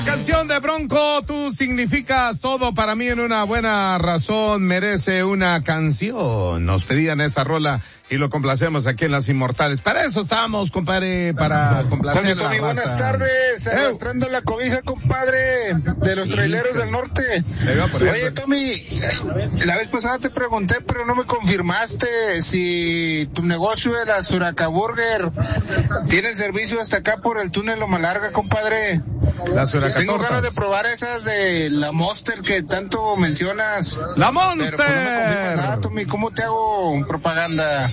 Canción de Bronco, tú significas todo para mí, en una buena razón merece una canción. Nos pedían esa rola y lo complacemos aquí en Las Inmortales. Para eso estamos, compadre, para complacer Tony, buenas tardes, arrastrando la cobija, compadre, de los traileros del norte. Oye, Tommy, la vez pasada te pregunté, pero no me confirmaste si tu negocio de la Suracaburger tiene servicio hasta acá por el túnel Loma Larga, compadre. Tengo ganas de probar esas de la Monster que tanto mencionas. ¡La Monster! Pero pues no me confirmas nada, Tommy, ¿cómo te hago propaganda?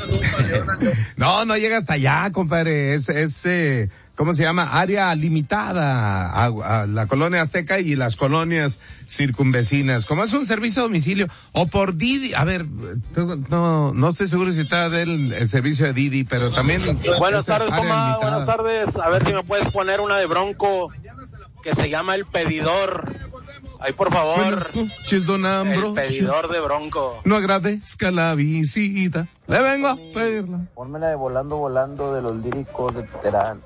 No llega hasta allá, compadre. Es ¿cómo se llama? Área limitada a la colonia Azteca y las colonias circunvecinas. Como es un servicio a domicilio o por Didi. A ver, no estoy seguro si está el servicio de Didi, pero también. Buenas tardes, Tomás. Buenas tardes. A ver si me puedes poner una de Bronco que se llama El Pedidor. Ahí, por favor. El Pedidor de Bronco. No agradezca la visita. Le vengo a pedirla. Pónmela de Volando de los Líricos de Terán.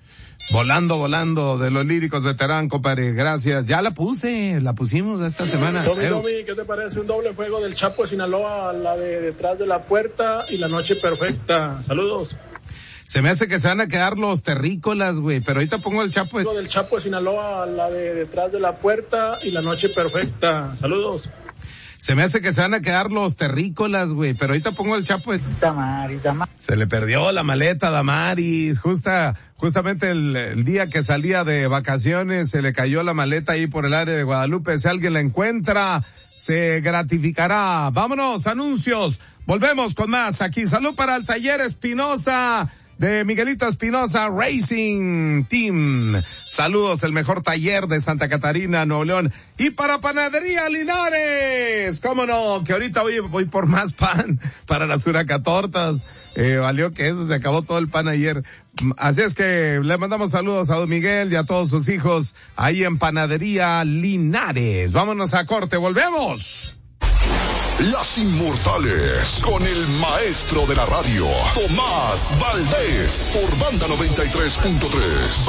Volando de los Líricos de Terán, compadre. Gracias. Ya la pusimos esta semana. Tommy, ¿qué te parece un doble juego del Chapo de Sinaloa, la de Detrás de la Puerta y La Noche Perfecta? Saludos. Se me hace que se van a quedar los terrícolas, güey, pero ahorita pongo el Chapo. Del Chapo de Sinaloa, la de Detrás de la Puerta y La Noche Perfecta. Saludos. Se me hace que se van a quedar los terrícolas, güey, pero ahorita pongo el Chapo. Damaris. Se le perdió la maleta a Damaris, justamente el día que salía de vacaciones se le cayó la maleta ahí por el área de Guadalupe. Si alguien la encuentra, se gratificará. Vámonos, anuncios. Volvemos con más aquí. Salud para el Taller Espinosa de Miguelito Espinosa Racing Team. Saludos, el mejor taller de Santa Catarina, Nuevo León. Y para Panadería Linares, cómo no, que ahorita voy por más pan para las Suracatortas. Valió que eso, se acabó todo el pan ayer. Así es que le mandamos saludos a don Miguel y a todos sus hijos ahí en Panadería Linares. Vámonos a corte, volvemos. Las Inmortales, con el maestro de la radio, Tomás Valdés, por Banda 93.3.